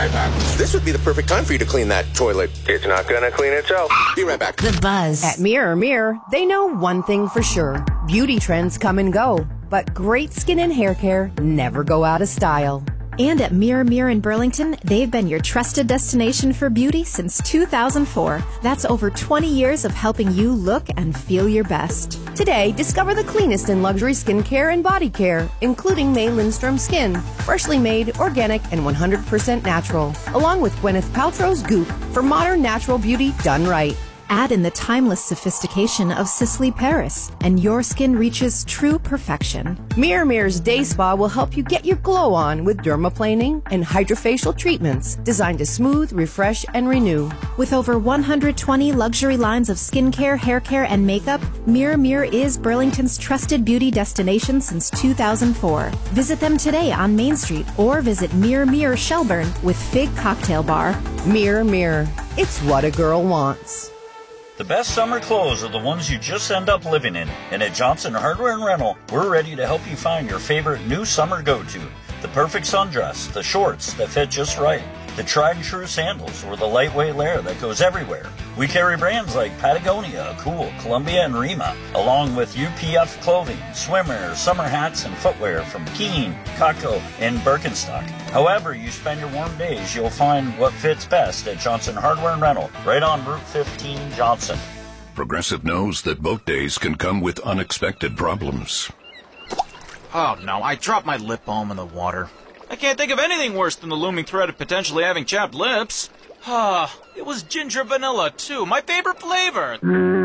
right back. This would be the perfect time for you to clean that toilet. It's not going to clean itself. Be right back. The Buzz. At Mirror Mirror, they know one thing for sure. Beauty trends come and go, but great skin and hair care never go out of style. And at Mirror Mirror in Burlington, they've been your trusted destination for beauty since 2004. That's over 20 years of helping you look and feel your best. Today, discover the cleanest in luxury skincare and body care, including May Lindstrom Skin, freshly made, organic, and 100% natural, along with Gwyneth Paltrow's Goop for modern natural beauty done right. Add in the timeless sophistication of Sisley Paris, and your skin reaches true perfection. Mirror Mirror's Day Spa will help you get your glow on with dermaplaning and hydrofacial treatments designed to smooth, refresh, and renew. With over 120 luxury lines of skincare, hair care, and makeup, Mirror Mirror is Burlington's trusted beauty destination since 2004. Visit them today on Main Street or visit Mirror Mirror Shelburne with Fig Cocktail Bar. Mirror Mirror, it's what a girl wants. The best summer clothes are the ones you just end up living in. And at Johnson Hardware and Rental, we're ready to help you find your favorite new summer go-to. The perfect sundress, the shorts that fit just right, the tried and true sandals, or the lightweight layer that goes everywhere. We carry brands like Patagonia, Cool, Columbia, and Rima, along with UPF clothing, swimwear, summer hats, and footwear from Keen, Costco, and Birkenstock. However you spend your warm days, you'll find what fits best at Johnson Hardware and Rental, right on Route 15, Johnson. Progressive knows that boat days can come with unexpected problems. Oh no, I dropped my lip balm in the water. I can't think of anything worse than the looming threat of potentially having chapped lips. Ah, it was ginger vanilla, too. My favorite flavor.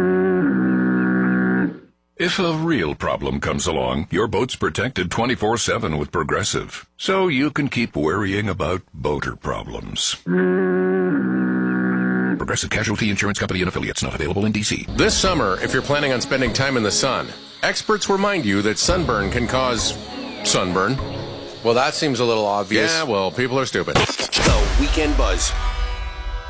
If a real problem comes along, your boat's protected 24/7 with Progressive. So you can keep worrying about boater problems. Progressive Casualty Insurance Company and Affiliates, not available in D.C. This summer, if you're planning on spending time in the sun, experts remind you that sunburn can cause sunburn. Well, that seems a little obvious. Yeah, well, people are stupid. The Weekend Buzz